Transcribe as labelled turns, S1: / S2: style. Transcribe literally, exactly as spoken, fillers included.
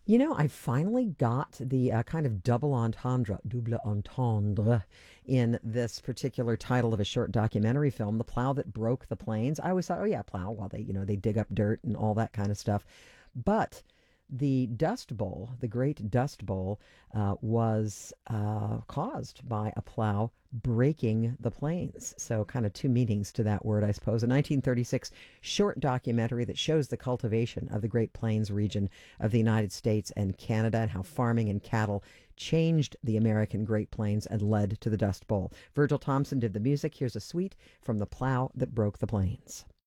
S1: You know, I finally got the uh, kind of double entendre, double entendre, in this particular title of a short documentary film, "The Plow That Broke the Plains." I always thought, oh yeah, plow while they, you know, they dig up dirt and all that kind of stuff. But the Dust Bowl, the Great Dust Bowl, uh, was uh, caused by a plow breaking the plains. So, kind of two meanings to that word, I suppose. A nineteen thirty-six short documentary that shows the cultivation of the Great Plains region of the United States and Canada and how farming and cattle changed the American Great Plains and led to the Dust Bowl. Virgil Thompson did the music. Here's a suite from "The Plow That Broke the Plains."